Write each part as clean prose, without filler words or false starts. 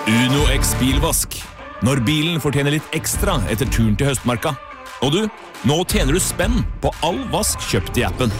Uno X bilvask. Når bilen fortjener litt ekstra etter turen til høstmarka. Og du, nå tjener du spenn på all vask kjøpt i appen.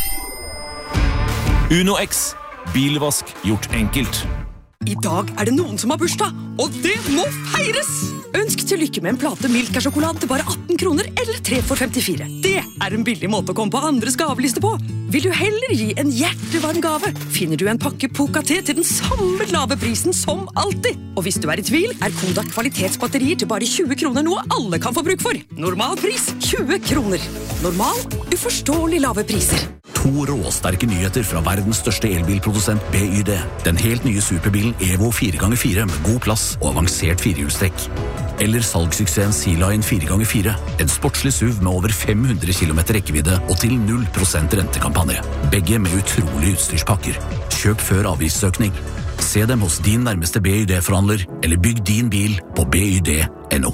Uno X. Bilvask gjort enkelt. I dag det noen som har bursdag, og det må feires! Ønsk til lykke med en plate Milka-sjokolade til bare 18 kroner, eller 3 for 54. Det en billig måte å komme på andres gaveliste på. Vil du heller gi en hjertevarm gave, finner du en pakke Poca-te til den samme lave prisen som alltid. Og hvis du i tvil, Kodak kvalitetsbatterier til bare 20 kroner noe alle kan få bruk for. Normal pris 20 kroner. Normal, uforståelig lave priser. 2 råsterke nyheter fra verdens største elbilprodusent BYD. Den helt nye superbilen Evo 4x4 med god plass og avansert firehjulstrekk. Eller salgssuksessen Sea-Line 4x4. En sportslig SUV med over 500 km rekkevidde og til 0% rentekampanje. Begge med utrolig utstyrspakker. Kjøp før avgiftsøkning. Se dem hos din nærmeste BYD-forhandler, eller bygg din bil på byd.no.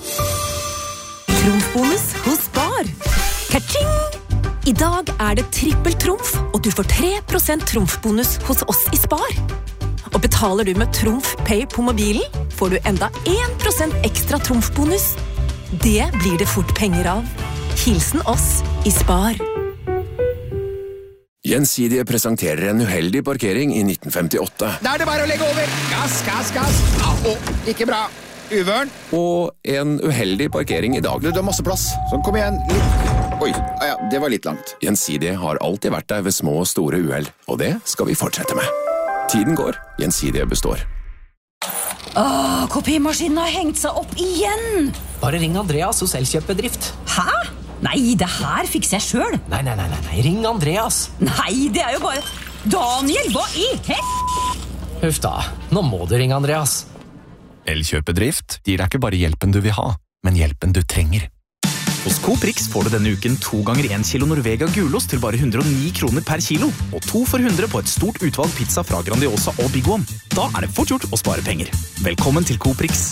Trumfbonus hos Spar. Ka-ching! I dag det trippel trumf, og du får 3% trumfbonus hos oss i Spar. Og betaler du med Trumf Pay på mobilen, får du enda 1% ekstra trumfbonus. Det blir det fort penger av. Hilsen oss i Spar. Gjensidige presenterer en uheldig parkering i 1958. Da det bare å legge over. Gass, gass, gass. Ikke bra. Uvørn. Og en uheldig parkering i dag. Du har masse plass. Sånn, kom igjen. Oi, ja, det var litt langt. Gjensidige har alltid vært der ved små og store uheld, og det skal vi fortsette med. Tiden går, Gjensidige består. Kopimaskinen har hengt seg opp igjen. Bare ring Andreas hos Elkjøpbedrift. Hæ? Nei, det her fikser jeg selv. Nei, ring Andreas. Nei, det jo bare... Daniel, hva i Huff da, nå må du ringe Andreas. Elkjøpedrift gir deg ikke bare hjelpen du vil ha, men hjelpen du trenger. Hos Coop Rix får du denne uken 2 ganger 1 kilo Norvega gulost til bare 109 kroner per kilo, og 2 for 100 på et stort utvalg pizza fra Grandiosa og Big One. Da det fort gjort å spare penger. Velkommen til Coop Rix.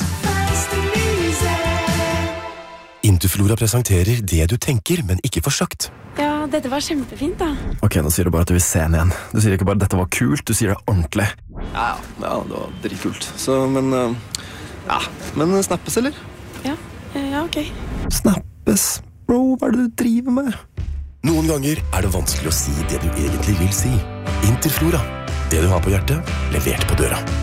Interflora presenterer det du tenker, men ikke for sagt. Ja, dette var kjempefint da. Ok, nå sier du bare at du vil se den igjen. Du sier ikke bare dette var kult, du sier det ordentlig. Ja, det var dritkult. Så, men snappes, eller? Ja, ok. Snappes? Bro, hva det du driver med? Noen ganger det vanskelig å si det du egentlig vil si. Interflora. Det du har på hjertet, levert på døra.